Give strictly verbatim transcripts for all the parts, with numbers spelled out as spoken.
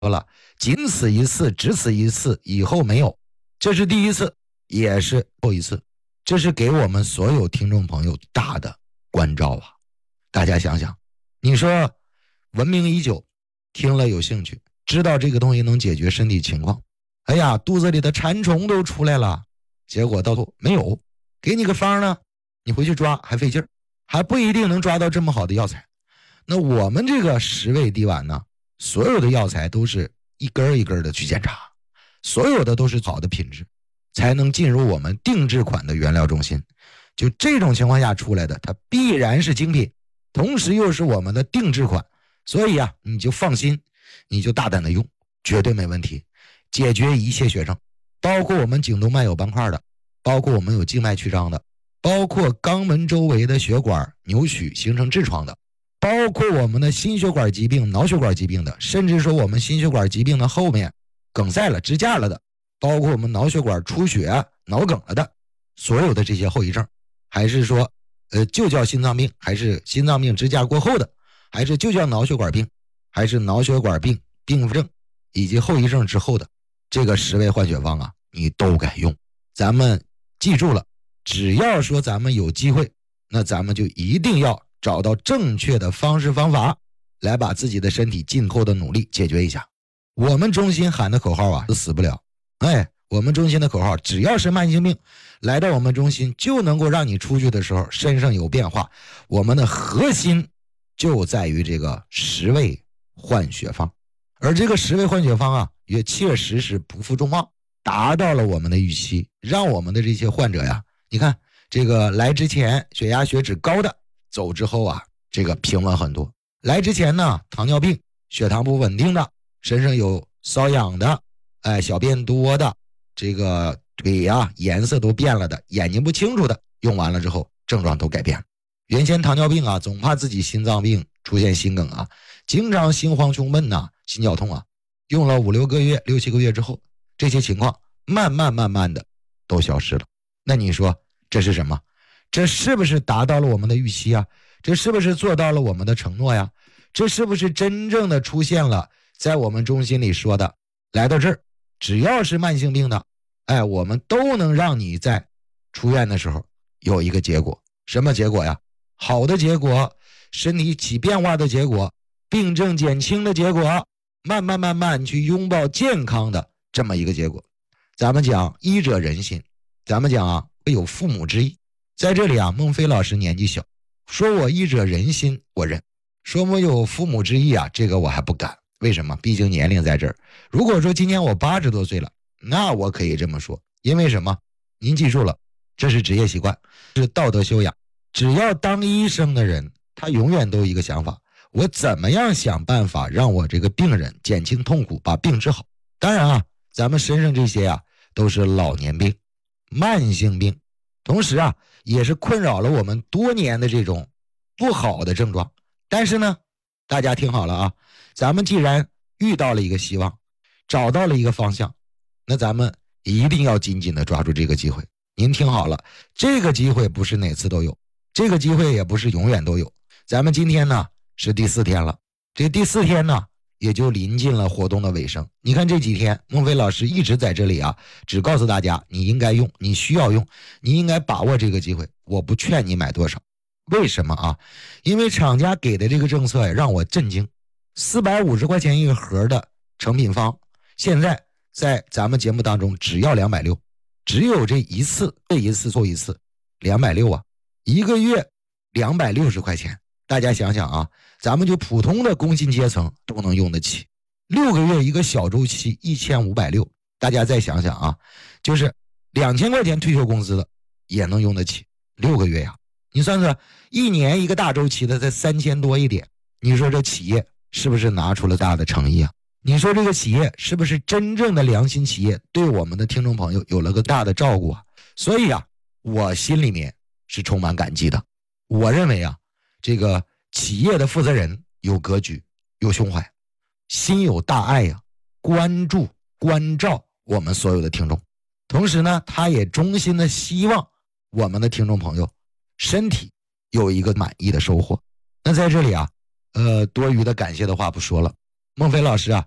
了，仅此一次，只此一次，以后没有。这是第一次，也是后一次，这是给我们所有听众朋友大的关照啊！大家想想，你说闻名已久，听了有兴趣，知道这个东西能解决身体情况，哎呀，肚子里的馋虫都出来了，结果到头没有，给你个方呢，你回去抓还费劲儿，还不一定能抓到这么好的药材。那我们这个十味地丸呢，所有的药材都是一根一根的去检查，所有的都是好的品质，才能进入我们定制款的原料中心。就这种情况下出来的，它必然是精品，同时又是我们的定制款，所以啊，你就放心，你就大胆的用，绝对没问题，解决一切血症，包括我们颈动脉有斑块的，包括我们有静脉曲张的，包括肛门周围的血管扭曲形成痔疮的，包括我们的心血管疾病、脑血管疾病的，甚至说我们心血管疾病的后面梗塞了、支架了的，包括我们脑血管出血、脑梗了的，所有的这些后遗症，还是说呃就叫心脏病，还是心脏病支架过后的，还是就叫脑血管病，还是脑血管病并发症以及后遗症之后的，这个十味换血方啊，你都该用。咱们记住了，只要说咱们有机会，那咱们就一定要找到正确的方式方法，来把自己的身体尽后的努力解决一下。我们中心喊的口号啊，是死不了。哎，我们中心的口号，只要是慢性病，来到我们中心就能够让你出去的时候身上有变化。我们的核心就在于这个十味换血方，而这个十味换血方啊，也确实是不负众望，达到了我们的预期，让我们的这些患者呀，你看这个来之前血压血脂高的，走之后啊，这个平稳很多。来之前呢，糖尿病血糖不稳定的，身上有瘙痒的，哎，小便多的，这个腿啊颜色都变了的，眼睛不清楚的，用完了之后症状都改变了。原先糖尿病啊，总怕自己心脏病出现心梗啊，经常心慌胸闷呐，心绞痛啊，用了五六个月六七个月之后，这些情况慢慢慢慢的都消失了。那你说这是什么？这是不是达到了我们的预期啊？这是不是做到了我们的承诺呀？这是不是真正的出现了在我们中心里说的，来到这儿只要是慢性病的，哎，我们都能让你在出院的时候有一个结果。什么结果呀？好的结果，身体起变化的结果，病症减轻的结果，慢慢慢慢去拥抱健康的这么一个结果。咱们讲医者仁心，咱们讲啊有父母之意。在这里啊，孟非老师年纪小，说我医者仁心我认，说我有父母之意啊，这个我还不敢。为什么？毕竟年龄在这儿。如果说今年我八十多岁了，那我可以这么说。因为什么？您记住了，这是职业习惯，是道德修养。只要当医生的人，他永远都有一个想法，我怎么样想办法让我这个病人减轻痛苦，把病治好。当然啊，咱们身上这些啊都是老年病、慢性病，同时啊也是困扰了我们多年的这种不好的症状。但是呢，大家听好了啊，咱们既然遇到了一个希望，找到了一个方向，那咱们一定要紧紧的抓住这个机会。您听好了，这个机会不是哪次都有，这个机会也不是永远都有。咱们今天呢是第四天了，这第四天呢也就临近了活动的尾声。你看这几天孟非老师一直在这里啊，只告诉大家你应该用，你需要用，你应该把握这个机会。我不劝你买多少，为什么啊？因为厂家给的这个政策让我震惊，四百五十块钱一个盒的成品方，现在在咱们节目当中只要两百六十，只有这一次，这一次做一次两百六十啊，一个月两百六十块钱。大家想想啊，咱们就普通的工薪阶层都能用得起，六个月一个小周期一千五百六十，大家再想想啊，就是两千块钱退休工资的也能用得起六个月呀。你算算，一年一个大周期的才三千多一点，你说这企业是不是拿出了大的诚意啊？你说这个企业是不是真正的良心企业，对我们的听众朋友有了个大的照顾啊？所以啊，我心里面是充满感激的。我认为啊，这个企业的负责人有格局，有胸怀，心有大爱呀、啊，关注关照我们所有的听众。同时呢，他也衷心的希望我们的听众朋友身体有一个满意的收获。那在这里啊，呃，多余的感谢的话不说了。孟非老师啊，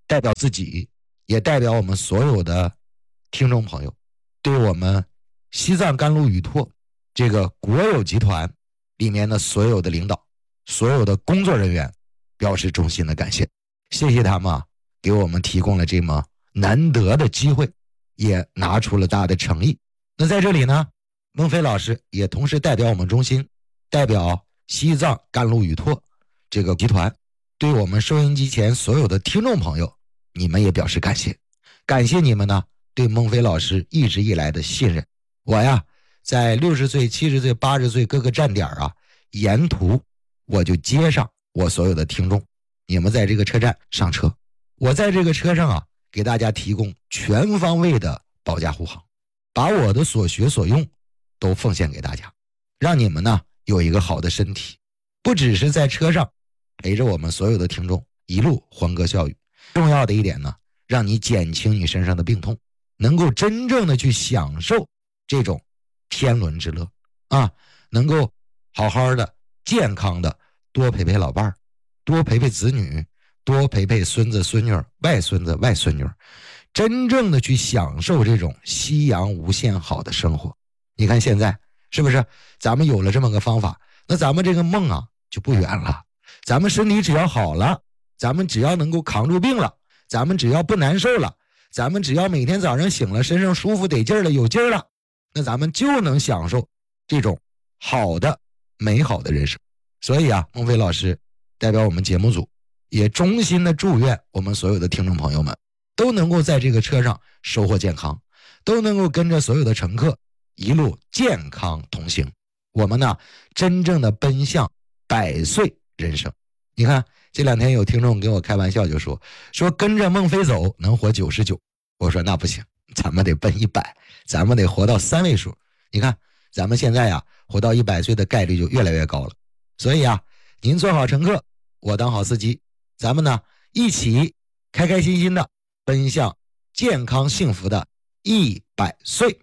代表自己，也代表我们所有的听众朋友，对我们西藏甘露雨拓这个国有集团里面的所有的领导、所有的工作人员表示衷心的感谢。谢谢他们啊，给我们提供了这么难得的机会，也拿出了大的诚意。那在这里呢，孟非老师也同时代表我们中心，代表西藏甘露雨拓这个集团，对我们收音机前所有的听众朋友，你们也表示感谢。感谢你们呢对孟非老师一直以来的信任。我呀在六十岁、七十岁、八十岁各个站点啊，沿途我就接上我所有的听众，你们在这个车站上车，我在这个车上啊给大家提供全方位的保驾护航，把我的所学所用都奉献给大家，让你们呢有一个好的身体，不只是在车上陪着我们所有的听众一路欢歌笑语，重要的一点呢，让你减轻你身上的病痛，能够真正的去享受这种天伦之乐啊，能够好好的健康的多陪陪老伴儿，多陪陪子女，多陪陪孙子孙女外孙子外孙女，真正的去享受这种夕阳无限好的生活。你看现在是不是咱们有了这么个方法，那咱们这个梦啊就不远了。咱们身体只要好了，咱们只要能够扛住病了，咱们只要不难受了，咱们只要每天早上醒了身上舒服得劲儿了有劲儿了，那咱们就能享受这种好的美好的人生。所以啊，孟非老师代表我们节目组也衷心的祝愿我们所有的听众朋友们都能够在这个车上收获健康，都能够跟着所有的乘客一路健康同行，我们呢真正的奔向百岁人生。你看这两天有听众跟我开玩笑就说说跟着孟非走能活九十九，我说那不行，咱们得奔一百，咱们得活到三位数。你看咱们现在呀活到一百岁的概率就越来越高了。所以啊，您做好乘客，我当好司机，咱们呢一起开开心心的奔向健康幸福的一百岁。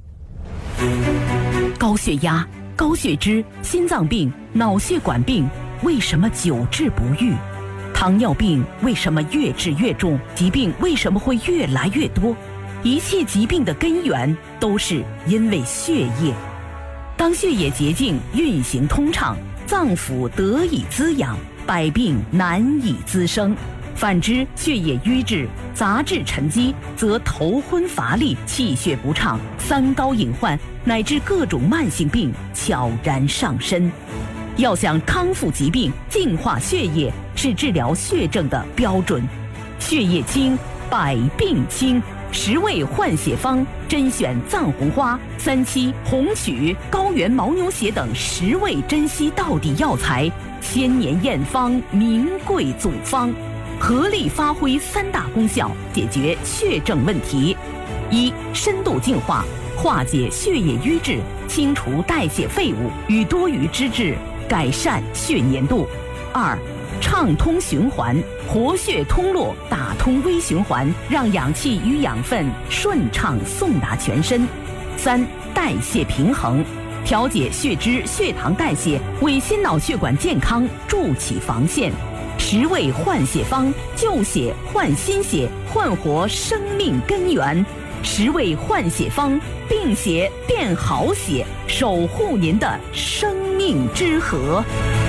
高血压、高血脂、心脏病、脑血管病为什么久治不愈？糖尿病为什么越治越重？疾病为什么会越来越多？一切疾病的根源都是因为血液。当血液洁净运行通畅，脏腑得以滋养，百病难以滋生。反之，血液瘀滞、杂质沉积，则头昏乏力、气血不畅、三高隐患乃至各种慢性病悄然上身。要想康复疾病、净化血液，是治疗血症的标准。血液清，百病清。十味换血方甄选藏红花、三七、红曲、高原牦牛血等十味珍稀道地药材，千年验方，名贵祖方，合力发挥三大功效，解决血症问题：一、深度净化，化解血液瘀滞，清除代谢废物与多余脂质，改善血粘度；二、畅通循环，活血通络，打通微循环，让氧气与养分顺畅送达全身；三、代谢平衡，调节血脂、血糖代谢，为心脑血管健康筑起防线。十味换血方，救血换新血，焕活生命根源。十味换血方，病血变好血，守护您的生命之河。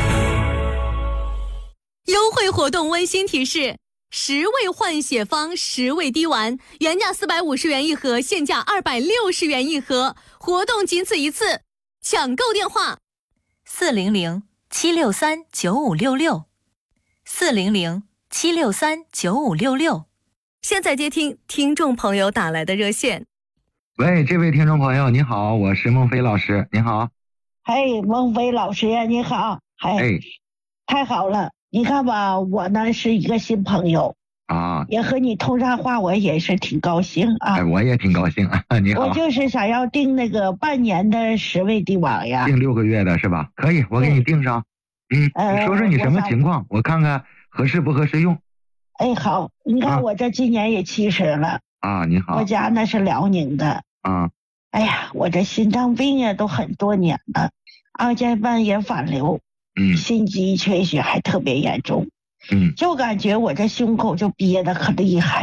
优惠活动温馨提示：十味换血方十味滴丸，原价四百五十元一盒，现价二百六十元一盒，活动仅此一次，抢购电话： 四零零七六三九五六六，四零零七六三九五六六。 现在接听听众朋友打来的热线。 喂，这位听众朋友你好，我是孟非老师，你好。 嘿，孟非老师呀，你好。嘿， 哎， 太好了。你看吧，我呢是一个新朋友啊， 也和你通上话，我也是挺高兴啊。 哎，我也挺高兴啊。你好， 我就是想要订那个半年的十味滴丸呀， 订六个月的是吧？可以，我给你订上。嗯， 呃、 你说说你什么情况，我, 我看看合适不合适用。 哎，好，你看我这今年也七十了啊。你好， 我家那是辽宁的啊。 哎呀，我这心脏病呀都很多年了，二尖瓣也反流。嗯，心肌缺血还特别严重， 嗯， 就感觉我这胸口就憋得可厉害。